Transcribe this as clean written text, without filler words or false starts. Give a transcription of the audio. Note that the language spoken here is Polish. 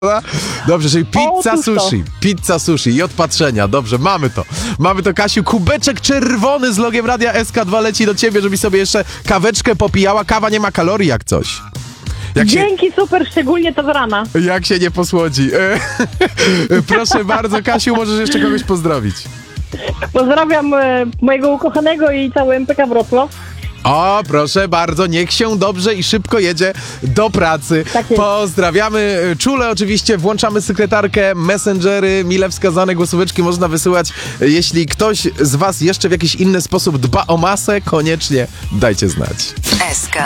Dobrze, czyli pizza Otóż to. sushi. Pizza sushi i od patrzenia. Dobrze, mamy to. Mamy to, Kasiu. Kubeczek czerwony z logiem Radia SK2 leci do ciebie, żebyś sobie jeszcze kaweczkę popijała. Kawa nie ma kalorii jak coś. Dzięki, super, szczególnie to z rana. Jak się nie posłodzi. Proszę bardzo, Kasiu, możesz jeszcze kogoś pozdrowić. Pozdrawiam mojego ukochanego i cały MPK Wrocław. O, proszę bardzo, niech się dobrze i szybko jedzie do pracy. Tak jest. Pozdrawiamy czule oczywiście, włączamy sekretarkę, messengery, mile wskazane głosóweczki można wysyłać. Jeśli ktoś z was jeszcze w jakiś inny sposób dba o masę, koniecznie dajcie znać. SK.